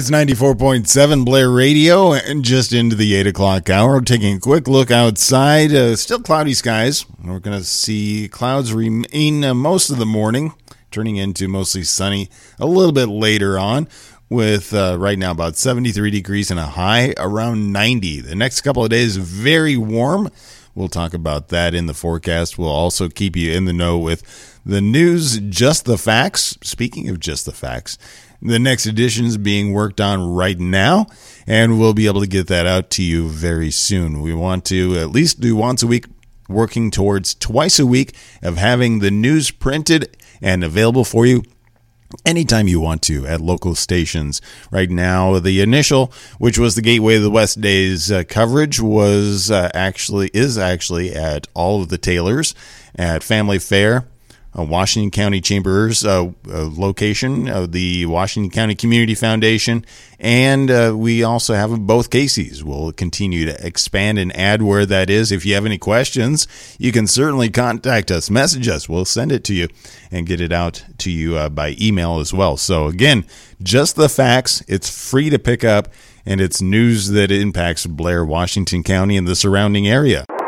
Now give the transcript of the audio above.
It's 94.7 Blair Radio, and just into the 8 o'clock hour. Taking a quick look outside. Still cloudy skies. We're going to see clouds remain most of the morning, turning into mostly sunny a little bit later on, with right now about 73 degrees and a high around 90. The next couple of days, very warm. We'll talk about that in the forecast. We'll also keep you in the know with the news, Just the Facts. Speaking of Just the Facts, the next edition is being worked on right now, and we'll be able to get that out to you very soon. We want to at least do once a week, working towards twice a week of having the news printed and available for you anytime you want to at local stations. Right now, the initial, which was the Gateway of the West Days coverage, is actually at all of the Taylors, at Family Fair, Washington County Chambers location of the Washington County Community Foundation, and we also have both Casey's. We'll continue to expand and add where that is. If you have any questions, you can certainly contact us, message us. We'll send it to you and get it out to you by email as well. So again, Just the Facts. It's free to pick up, and it's news that impacts Blair, Washington County, and the surrounding area.